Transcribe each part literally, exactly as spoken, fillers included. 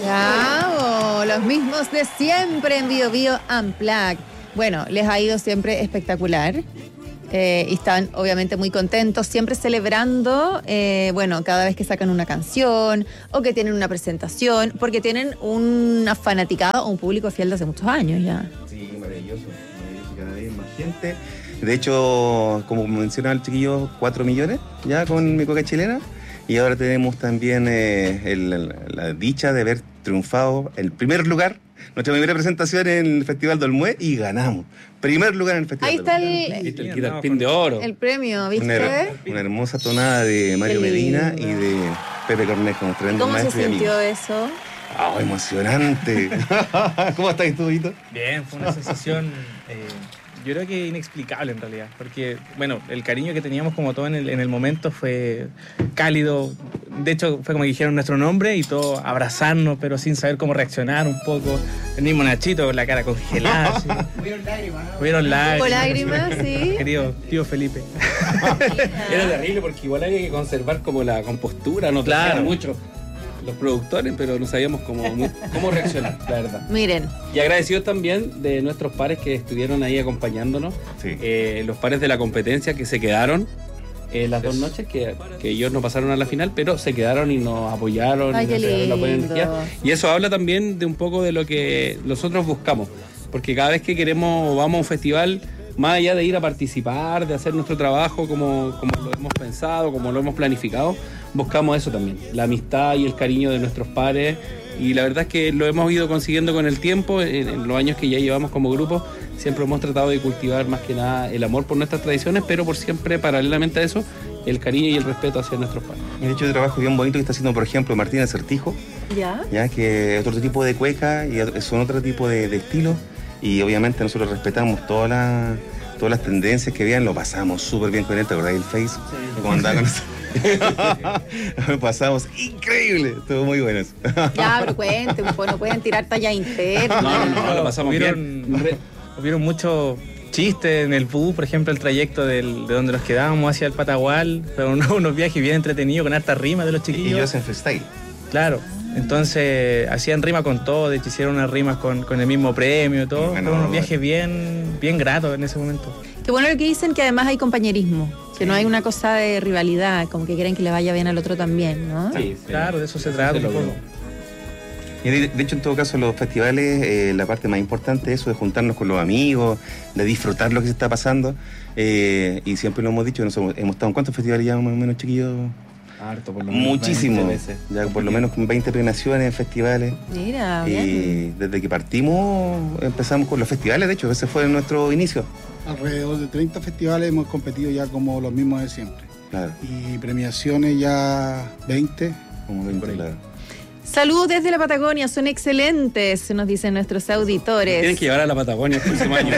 Bravo, los mismos de siempre en Bio Bio Unplugged. Bueno, les ha ido siempre espectacular. Eh, y están obviamente muy contentos, siempre celebrando, eh, bueno, cada vez que sacan una canción o que tienen una presentación, porque tienen una fanaticada o un público fiel de hace muchos años ya. Sí, maravilloso, maravilloso, cada vez más gente. De hecho, como mencionaba el chiquillo, cuatro millones ya con mi coca chilena. Y ahora tenemos también eh, el, el, la dicha de haber triunfado el primer lugar, nuestra primera presentación en el Festival del Olmué, y ganamos. Primer lugar en el Festival Ahí está del el, el, el, el pin de oro. El premio, ¿viste? Una, una hermosa tonada de Mario Medina y de Pepe Cornejo, nuestro tremendo ¿Cómo maestro se y amigo. sintió eso? ¡Oh, emocionante! ¿Cómo estás tú, Vito? Bien, fue una sensación, eh, yo creo que inexplicable en realidad, porque, bueno, el cariño que teníamos como todo en el, en el momento fue cálido. De hecho, fue como que dijeron nuestro nombre y todo abrazarnos, pero sin saber cómo reaccionar un poco. El mismo Nachito con la cara congelada. ¿Sí? Hubieron lágrimas, ¿no? Hubieron lágrimas. Hubo lágrimas, sí. Querido tío Felipe. Era terrible porque igual había que conservar como la compostura, no claro. trajeron mucho los productores, pero no sabíamos cómo, cómo reaccionar, la verdad. Miren. Y agradecidos también de nuestros pares que estuvieron ahí acompañándonos, Sí. eh, los pares de la competencia que se quedaron eh, las dos noches, que, que ellos no pasaron a la final, pero se quedaron y nos apoyaron. Ay, y qué nos dieron la buena lindo. energía. Y eso habla también de un poco de lo que nosotros buscamos, porque cada vez que queremos, vamos a un festival, más allá de ir a participar, de hacer nuestro trabajo como, como lo hemos pensado, como lo hemos planificado, buscamos eso también, la amistad y el cariño de nuestros pares, y la verdad es que lo hemos ido consiguiendo con el tiempo, en, en los años que ya llevamos como grupo, siempre hemos tratado de cultivar más que nada el amor por nuestras tradiciones, pero por siempre, paralelamente a eso, el cariño y el respeto hacia nuestros pares. Y de hecho, el trabajo bien bonito que está haciendo, por ejemplo, Martín Acertijo, ¿Ya? ya que es otro tipo de cueca y son otro tipo de, de estilo, y obviamente nosotros respetamos todas las todas las tendencias que vean, lo pasamos súper bien con él, ¿te acordás del Face? Sí. Como andaba con eso. Lo pasamos increíble, estuvo muy bueno eso. Ya, pero cuenten, pues no pueden tirar talla interna. No, no, no, lo pasamos hubieron, bien. Hubieron muchos chistes en el bus, por ejemplo, el trayecto del, de donde nos quedábamos hacia el Patagual, fueron unos, unos viajes bien entretenidos con hartas rimas de los chiquillos. Y ellos en freestyle. Claro. Entonces hacían rima con todo, de hecho hicieron unas rimas con, con el mismo premio y todo. Bueno, Fueron unos viajes bien, bien gratos en ese momento. Qué bueno lo que dicen, que además hay compañerismo, que no hay una cosa de rivalidad, como que quieren que le vaya bien al otro también, ¿no? Sí, sí. Claro, de eso se trata un poco. Y de, de hecho, en todo caso, los festivales, eh, la parte más importante es eso, de juntarnos con los amigos, de disfrutar lo que se está pasando. Eh, y siempre lo hemos dicho, nosotros hemos estado en cuántos festivales ya más o menos, chiquillos. Harto, por lo menos Muchísimo. veinte veces. Ya por lo menos con veinte premiaciones en festivales. Mira, Y bien. desde que partimos empezamos con los festivales, de hecho, ese fue nuestro inicio. Alrededor de treinta festivales hemos competido ya como los mismos de siempre. Claro, Y premiaciones ya veinte. como veinte, claro. Saludos desde la Patagonia, son excelentes, nos dicen nuestros auditores. Tienes que llevar a la Patagonia el próximo año.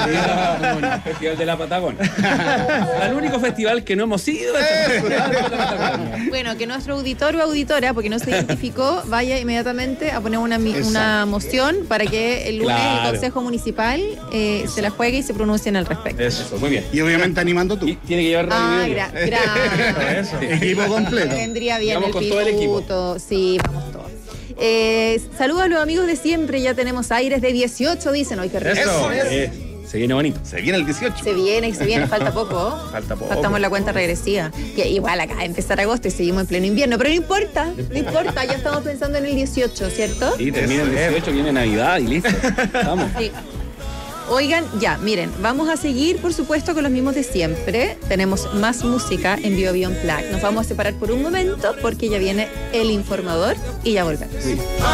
El Festival de la Patagonia. El único festival que no hemos ido es el Festival de la Patagonia. Bueno, que nuestro auditor o auditora, porque no se identificó, vaya inmediatamente a poner una, mi- una moción para que el lunes Claro. el Consejo Municipal eh, se la juegue y se pronuncien al respecto. Eso, muy bien. Y obviamente animando tú. Y tiene que llevar Ah, radio. gra- gracias. Eso. Equipo completo. Vendría bien Vamos el con todo el equipo. piloto. Sí, vamos todos. Eh, saludos a los amigos de siempre, ya tenemos aires de dieciocho, dicen hoy que rico. Eso. Eh, se viene bonito. Se viene el dieciocho. Se viene, se viene, falta poco. Falta poco. Faltamos en la cuenta regresiva. Que igual acá empezar agosto y seguimos en pleno invierno, pero no importa, no importa, ya estamos pensando en el dieciocho, ¿cierto? Sí, termina el dieciocho, viene Navidad y listo. Vamos. Sí. Oigan, ya, miren, vamos a seguir, por supuesto, con los mismos de siempre. Tenemos más música en Bio Bio Unplugged. Nos vamos a separar por un momento porque ya viene el informador y ya volvemos. Sí.